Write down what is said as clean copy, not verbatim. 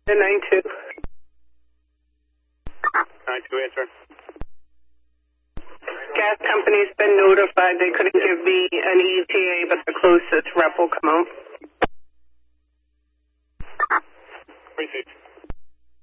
The 9-2. 9-2, answer. Gas company's been notified they couldn't give me an ETA, but the closest rep will come out.